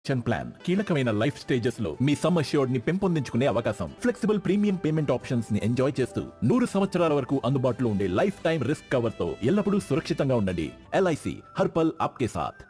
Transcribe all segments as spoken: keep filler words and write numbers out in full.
Pension plan కీలకమైన life stages లో me sum assured ని పెంపొందించుకునే అవకాశం. ఫ్లెక్సిబుల్ ప్రీమియం పేమెంట్ ఆప్షన్స్ ని ఎంజాయ్ చేస్తూ నూరు సంవత్సరాల వరకు అందుబాటులో ఉండే లైఫ్ టైం రిస్క్ కవర్ తో ఎల్లప్పుడూ సురక్షితంగా ఉండండి. ఎల్ఐసి హర్పల్ ఆప్కే సాథ్.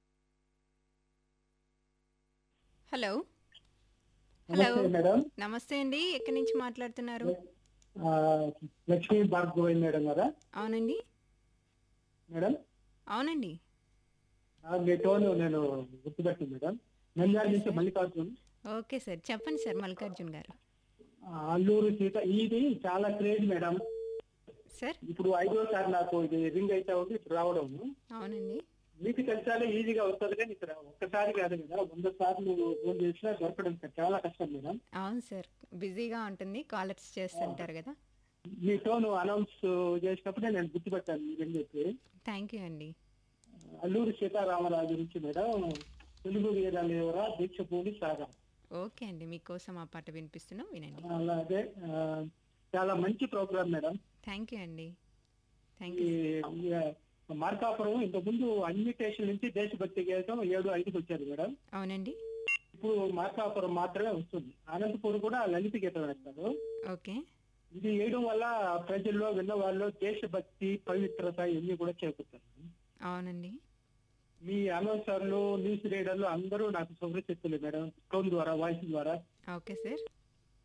హలో హలో నమస్తే మేడం. నమస్తే అండి, ఎక్కడి నుంచి మాట్లాడుతున్నారు? ఆ, లక్ష్మీ భార్గవి మేడం గారా అవునండి మేడం? అవునండి ఆ, మీ టోన్ నేను గుర్తుపెట్టాను మేడం. నంద్యాల ఓకే నుంచి సార్. మల్లికార్జున్. ఓకే సార్, చెప్పండి సార్ మల్లికార్జున్ గారు. ఆ, అల్లూరు సీత ఇది చాలా క్రేజ్ మేడం. సార్ ఇప్పుడు ఐదోసారి నాకు ఇది రింగ్ అయితే ఉంది ఇప్పుడు రావడం. అవునండి మీకు తెలిసాలే ఈజీగా వస్తుంది కానీ ఇక్కడ ఒక్కసారి కాదు కదా, వంద సార్లు ఫోన్ చేసినా దొరకడం సార్ చాలా కష్టం మేడం. అవును సార్, బిజీగా ఉంటుంది, కాలర్స్ చేస్తుంటారు కదా. మీ టోన్ అనౌన్స్ చేసినప్పుడే నేను గుర్తుపెట్టాను మీరని చెప్పి. థ్యాంక్ యూ అండి. అల్లూరు సీతారామరాజు గురించి మేడం. తెలుగు వేదాలేవరా దీక్ష పూలి సాగా. ఓకే అండి, మీకోసం ఆ పాట వినిపిస్తున్నాం, వినండి. అలాగే ఆ, చాలా మంచి ప్రోగ్రామ్ మేడం. థ్యాంక్ యూ అండి. థ్యాంక్ ఈ యూ. ఈ, మార్కాపురం ఇంతకుముందు అన్ని స్టేషన్ నుంచి దేశభక్తి గీతం ఏడు ఐదుకి వచ్చారు మేడం. అవునండి. ఇప్పుడు మార్కాపురం మాత్రమే వస్తుంది. అనంతపురం కూడా లలిత గీతం వేస్తారు. ఓకే ఇది వేయడం వల్ల ప్రజల్లో విన్న వాళ్ళు దేశభక్తి పవిత్రత ఇవన్నీ కూడా చేకూరుతారు. అవునండి. మీ అనౌన్సర్లు న్యూస్ రీడర్లు అందరూ నాకు సుపరిచితులు మేడం, టోన్ ద్వారా వాయిస్ ద్వారా. Okay sir,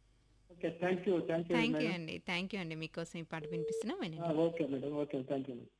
okay thank you thank you thank you madam. అండి. థ్యాంక్ యూ అండి, మీకోసం ఈ పాట వినిపిస్తున్నాం, వినండి. Okay madam, okay thank you madam.